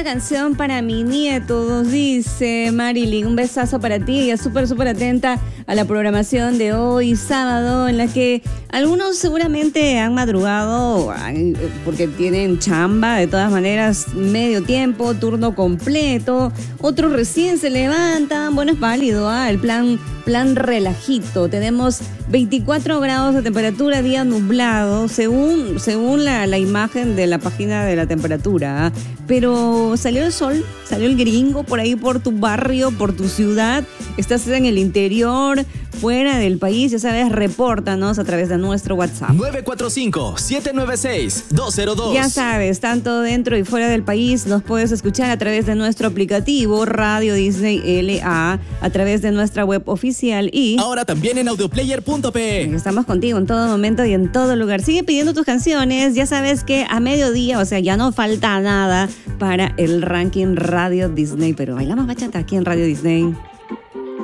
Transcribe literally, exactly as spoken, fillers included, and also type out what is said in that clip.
canción para mi nieto, nos dice Marilyn. Un besazo para ti, ella súper, súper atenta a la programación de hoy, sábado, en la que algunos seguramente han madrugado porque tienen chamba, de todas maneras, medio tiempo, turno completo. Otros recién se levantan. Bueno, es válido, ¿ah? El plan, plan relajito. Tenemos veinticuatro grados de temperatura, día nublado, según, según la, la imagen de la página de la temperatura, ¿eh? Pero salió el sol, salió el gringo por ahí por tu barrio, por tu ciudad. Estás en el interior, fuera del país, ya sabes, repórtanos a través de nuestro WhatsApp. nueve cuatro cinco, siete nueve seis, dos cero dos. Ya sabes, tanto dentro y fuera del país nos puedes escuchar a través de nuestro aplicativo Radio Disney L A, a través de nuestra web oficial y... ahora también en audioplayer punto pe. Estamos contigo en todo momento y en todo lugar. Sigue pidiendo tus canciones, ya sabes que a mediodía, o sea, ya no falta nada para el ranking Radio Disney, pero bailamos bachata aquí en Radio Disney.